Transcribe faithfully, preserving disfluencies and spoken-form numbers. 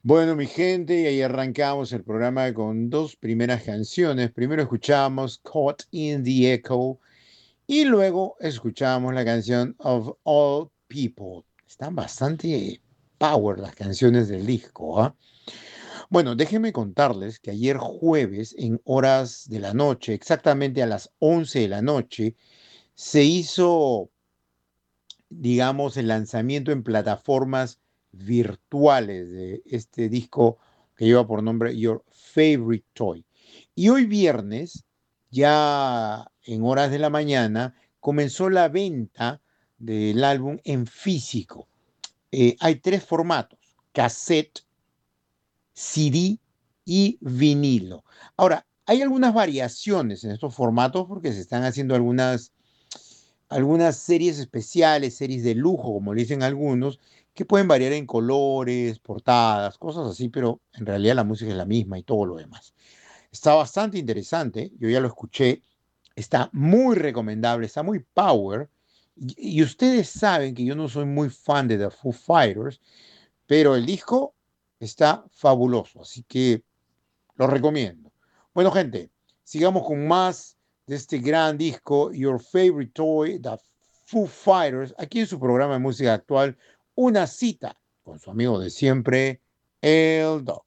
Bueno, mi gente, y ahí arrancamos el programa con dos primeras canciones. Primero escuchamos Caught in the Echo y luego escuchamos la canción Of All People. Están bastante power las canciones del disco, ¿ah? Bueno, déjenme contarles que ayer jueves, en horas de la noche, exactamente a las once de la noche, se hizo, digamos, el lanzamiento en plataformas virtuales de este disco que lleva por nombre Your Favorite Toy. Y hoy viernes, ya en horas de la mañana, comenzó la venta del álbum en físico. Eh, hay tres formatos: cassette, C D y vinilo. Ahora, hay algunas variaciones en estos formatos porque se están haciendo algunas algunas series especiales, series de lujo, como le dicen algunos, que pueden variar en colores, portadas, cosas así, pero en realidad la música es la misma y todo lo demás. Está bastante interesante, yo ya lo escuché, está muy recomendable, está muy power, y, y ustedes saben que yo no soy muy fan de The Foo Fighters, pero el disco está fabuloso, así que lo recomiendo. Bueno, gente, sigamos con más de este gran disco, Your Favorite Toy, The Foo Fighters, aquí en su programa de música actual, una cita con su amigo de siempre, el Doc.